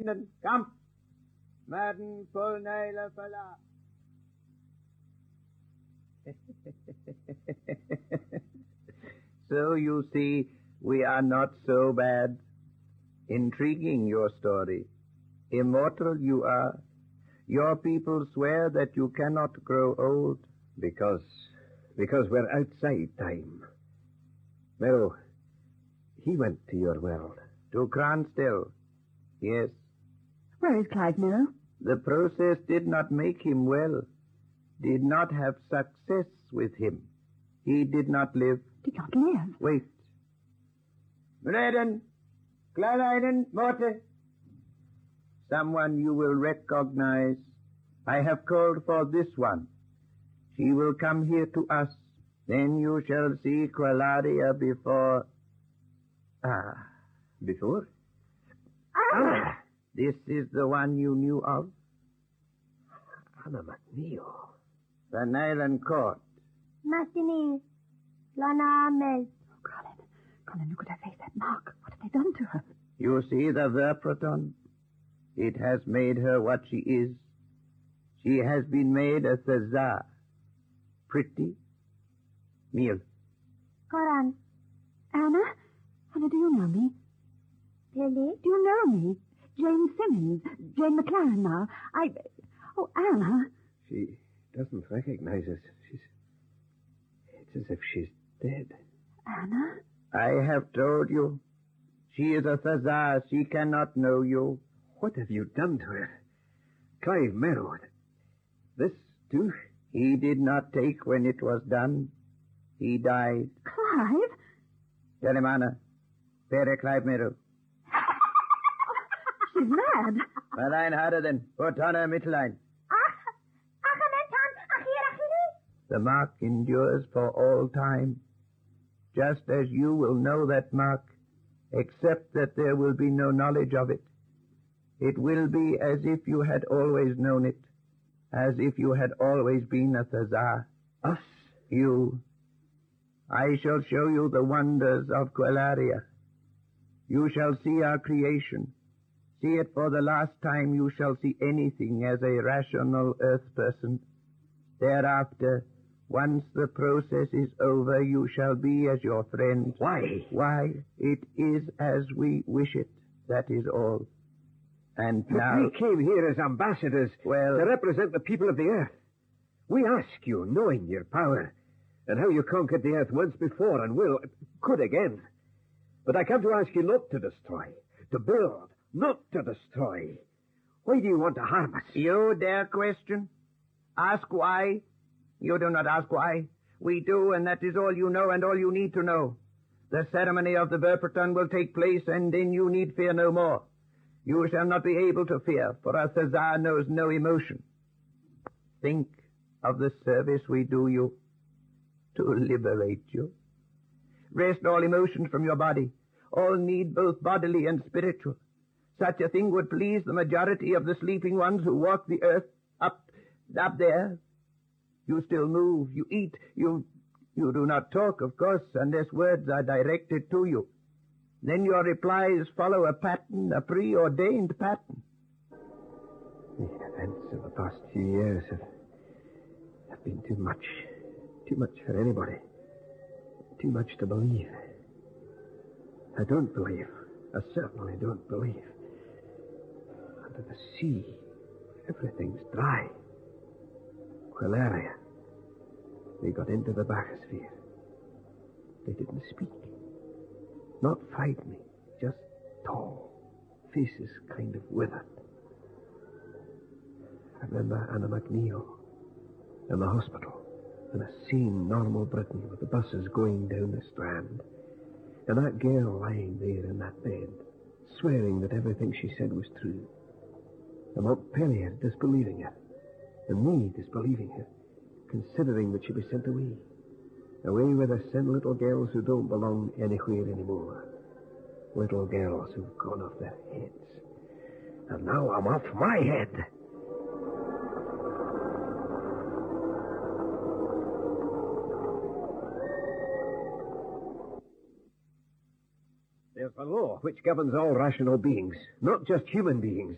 Lieutenant, come. Madden Polnaila Fala. So you see, we are not so bad. Intriguing, your story. Immortal you are. Your people swear that you cannot grow old. Because we're outside time. Merrow, he went to your world. To Cransdell. Yes. Where is Clive Merrow? The process did not make him well. Did not have success with him. He did not live. Did not live? Wait. Mladen, Kleinen, Morte. Someone you will recognize. I have called for this one. She will come here to us. Then you shall see Qualaria before... Before? This is the one you knew of? Anna McNeil. The Nyland Court. Martinez. Lana Mel. Colin, look at her face, that mark. What have they done to her? You see the Verproton? It has made her what she is. She has been made a Thazar. Pretty. Meal. Koran. Anna? Anna, do you know me? Billy. Do you know me? Jane Simmons. Jane McLaren now. Oh, Anna. She doesn't recognize us. It's as if she's dead. Anna? I have told you. She is a Thazar. She cannot know you. What have you done to her? Clive Merrow. This too? He did not take when it was done. He died. Clive? Tell him, Anna. Pere Clive Merrow. She's mad. Allein harder then. Put on her Mittellein. The mark endures for all time. Just as you will know that mark, except that there will be no knowledge of it. It will be as if you had always known it, as if you had always been a Thazar. Us? You. I shall show you the wonders of Qualaria. You shall see our creation. See it for the last time you shall see anything as a rational earth person. Thereafter, once the process is over, you shall be as your friend. Why? Why, it is as we wish it. That is all. And But now... we came here as ambassadors to represent the people of the earth. We ask you, knowing your power, and how you conquered the earth once before and could again. But I come to ask you not to destroy, to build, not to destroy. Why do you want to harm us? You dare question? Ask why? You do not ask why. We do, and that is all you know and all you need to know. The ceremony of the Verproton will take place, and then you need fear no more. You shall not be able to fear, for our Thazar knows no emotion. Think of the service we do you to liberate you. Wrest all emotions from your body, all need both bodily and spiritual. Such a thing would please the majority of the sleeping ones who walk the earth up there. You still move, you eat, you do not talk, of course, unless words are directed to you. Then your replies follow a pattern, a preordained pattern. The events of the past few years have been too much for anybody. Too much to believe. I don't believe. I certainly don't believe. Under the sea, everything's dry. Qualaria. They got into the bathysphere. They didn't speak. Not fight me, just tall. Faces kind of withered. I remember Anna McNeil in the hospital, in a sane, normal Britain with the buses going down the Strand, and that girl lying there in that bed, swearing that everything she said was true. And Montpellier disbelieving her, and me disbelieving her, considering that she'd be sent away where they send little girls who don't belong anywhere anymore. Little girls who've gone off their heads. And now I'm off my head. There's the law which governs all rational beings, not just human beings.